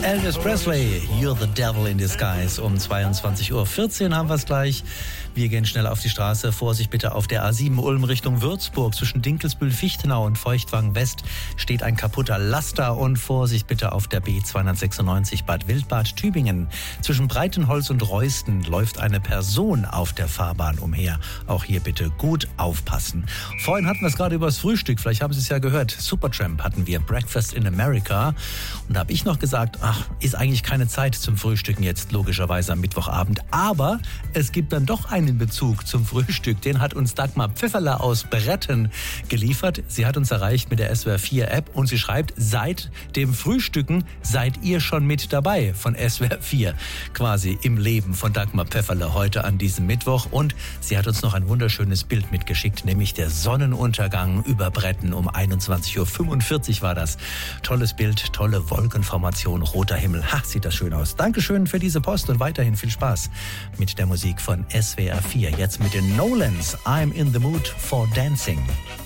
Elvis Presley, You're the Devil in Disguise. Um 22.14 Uhr haben wir es gleich. Wir gehen schnell auf die Straße. Vorsicht bitte auf der A7 Ulm Richtung Würzburg. Zwischen Dinkelsbühl, Fichtenau und Feuchtwang West steht ein kaputter Laster. Und Vorsicht bitte auf der B296 Bad Wildbad Tübingen. Zwischen Breitenholz und Reusten läuft eine Person auf der Fahrbahn umher. Auch hier bitte gut aufpassen. Vorhin hatten wir es gerade über das Frühstück. Vielleicht haben Sie es ja gehört. Supertramp hatten wir, Breakfast in America. Und da habe ich noch gesagt, ist eigentlich keine Zeit zum Frühstücken jetzt, logischerweise am Mittwochabend. Aber es gibt dann doch einen Bezug zum Frühstück. Den hat uns Dagmar Pfifferler aus Bretten geliefert. Sie hat uns erreicht mit der SWR 4 App und sie schreibt, seit dem Frühstücken seid ihr schon mit dabei von SWR 4. Quasi im Leben von Dagmar Pfifferler heute an diesem Mittwoch. Und sie hat uns noch ein wunderschönes Bild mitgeschickt, nämlich der Sonnenuntergang über Bretten um 21.45 Uhr war das. Tolles Bild, tolle Wolkenformation, roter Himmel. Sieht das schön aus. Dankeschön für diese Post und weiterhin viel Spaß mit der Musik von SWR 4. Jetzt mit den Nolans. I'm in the mood for dancing.